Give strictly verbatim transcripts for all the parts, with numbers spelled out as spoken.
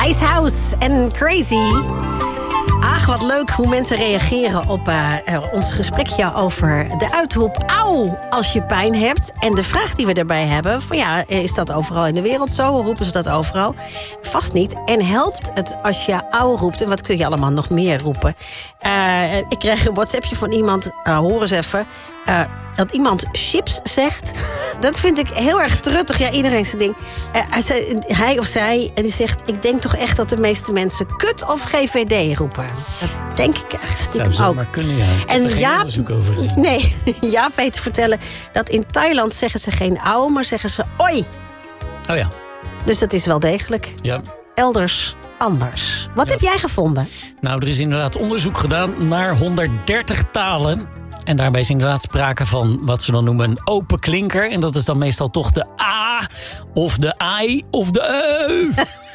Icehouse en Crazy. Ach, wat leuk hoe mensen reageren op uh, ons gesprekje over de uitroep auw als je pijn hebt. En de vraag die we daarbij hebben, van ja, is dat overal in de wereld zo? Roepen ze dat overal? Vast niet. En helpt het als je auw roept? En wat kun je allemaal nog meer roepen? Uh, ik kreeg een WhatsAppje van iemand, uh, hoor eens even, uh, dat iemand chips zegt. Dat vind ik heel erg truttig. Ja, iedereen zijn ding. Uh, hij, zei, hij of zij die zegt, ik denk toch echt dat de meeste mensen kut of G V D roepen. Dat denk ik echt stiekem zou ook. Maar kunnen, ja. Ik en heb er geen Jaap, onderzoek over gezien. Nee, Jaap weet te vertellen dat in Thailand zeggen ze geen auw, maar zeggen ze oi. Oh ja. Dus dat is wel degelijk. Ja. Elders anders. Wat Ja. heb jij gevonden? Nou, er is inderdaad onderzoek gedaan naar honderddertig talen. En daarbij is inderdaad sprake van wat ze dan noemen een open klinker. En dat is dan meestal toch de A, of de I, of de E.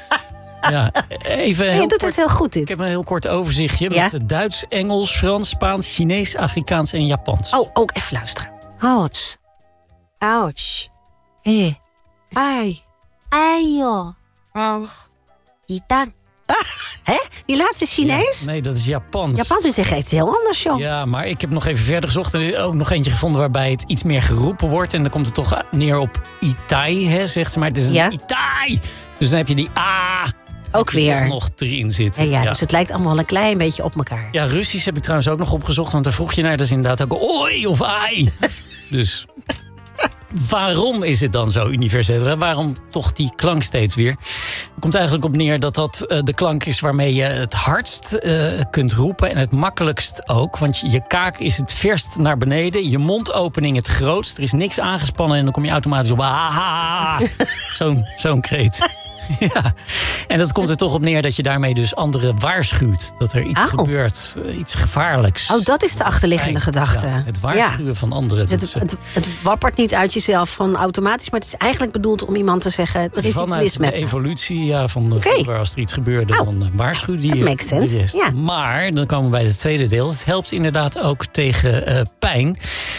Ja, even heel Je doet kort, het heel goed, Ik dit. heb een heel kort overzichtje Ja? met Duits, Engels, Frans, Spaans, Chinees, Afrikaans en Japans. Oh, ook even luisteren. ouch, ouch, eh, ai, ayo, oh, itan. Hè? Die laatste Chinees? Ja, nee, dat is Japans. Japans, we zeggen iets heel anders, joh. Ja, maar ik heb nog even verder gezocht. En ook nog eentje gevonden waarbij het iets meer geroepen wordt. En dan komt het toch neer op Itai, hè, zegt ze. Maar het is een Ja. Itai. Dus dan heb je die A. Ook die weer. toch nog erin zitten. Ja, ja, dus het lijkt allemaal een klein beetje op elkaar. Ja, Russisch heb ik trouwens ook nog opgezocht. Want daar vroeg je naar. Dat is inderdaad ook oi of ai. Dus waarom is het dan zo universeel? Waarom toch die klank steeds weer? Het komt eigenlijk op neer dat dat uh, de klank is waarmee je het hardst uh, kunt roepen. En het makkelijkst ook. Want je kaak is het verst naar beneden. Je mondopening het grootst. Er is niks aangespannen en dan kom je automatisch op ah, zo'n zo'n kreet. Ja, en dat komt er toch op neer dat je daarmee dus anderen waarschuwt. Dat er iets Au. gebeurt, uh, iets gevaarlijks. Oh, dat is de achterliggende gedachte. Ja, het waarschuwen Ja. van anderen. Dus Dat het, is, het, het wappert niet uit jezelf van automatisch, maar het is eigenlijk bedoeld om iemand te zeggen, er is iets vanuit mis met de me. evolutie ja, van de Oké. vroeger, als er iets gebeurde, Oh. dan uh, waarschuwde That je makes sense, de rest. ja. Maar, dan komen we bij het tweede deel. Het helpt inderdaad ook tegen uh, pijn.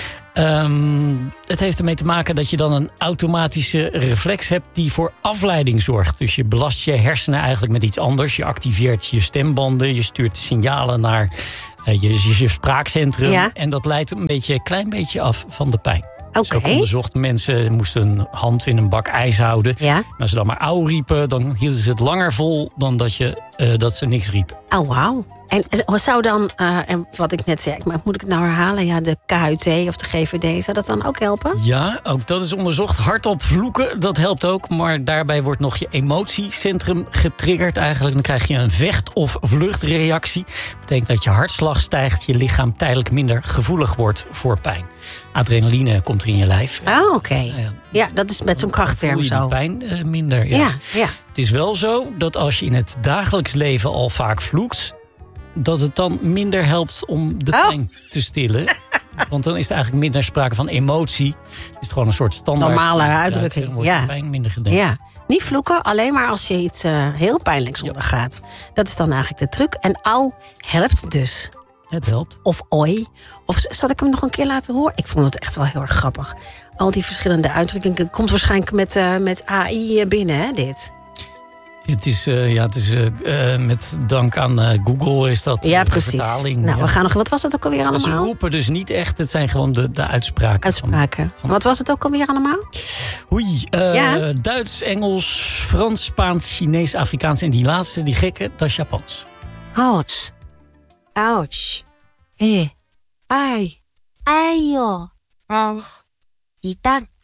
Um, het heeft ermee te maken dat je dan een automatische reflex hebt die voor afleiding zorgt. Dus je belast je hersenen eigenlijk met iets anders. Je activeert je stembanden, je stuurt signalen naar uh, je, je, je spraakcentrum. Ja. En dat leidt een beetje, een klein beetje af van de pijn. Oké. Is ook onderzocht. Mensen moesten een hand in een bak ijs houden. Ja. En als ze dan maar auw riepen, dan hielden ze het langer vol dan dat, je, uh, dat ze niks riepen. Oh, wauw. En wat zou dan, uh, en wat ik net zei, maar moet ik het nou herhalen? Ja, de K U T of de G V D, zou dat dan ook helpen? Ja, ook dat is onderzocht. Hardop vloeken, dat helpt ook. Maar daarbij wordt nog je emotiecentrum getriggerd eigenlijk. Dan krijg je een vecht- of vluchtreactie. Dat betekent dat je hartslag stijgt, je lichaam tijdelijk minder gevoelig wordt voor pijn. Adrenaline komt er in je lijf. Oh, oké. Okay. Ja, ja, dat is met zo'n krachtterm voel je zo. die pijn uh, minder. Ja. Ja, ja. Het is wel zo dat als je in het dagelijks leven al vaak vloekt, dat het dan minder helpt om de Oh. pijn te stillen. Want dan is er eigenlijk minder sprake van emotie. Is het gewoon een soort standaard Normale uitdrukking, Dan wordt ja. de pijn minder gedempt. Ja, niet vloeken, alleen maar als je iets uh, heel pijnlijks Ja. ondergaat. Dat is dan eigenlijk de truc. En au helpt dus. Het helpt. Of oi. Of zal ik hem nog een keer laten horen? Ik vond het echt wel heel erg grappig. Al die verschillende uitdrukkingen. Komt waarschijnlijk met, uh, met A I binnen, hè, dit? Het is, uh, ja, het is uh, uh, met dank aan uh, Google is dat Ja, uh, de precies. vertaling. Nou, ja. we gaan nog. Wat was het ook alweer Maar ze allemaal? roepen dus niet echt. Het zijn gewoon de, de uitspraken. Uitspraken. Van, van, Wat was het ook alweer allemaal? Oei, uh, Ja. Duits, Engels, Frans, Spaans, Chinees, Afrikaans. En die laatste, die gekke, dat is Japans. ouch, ouch, eh, ai, ayo, oh, itan.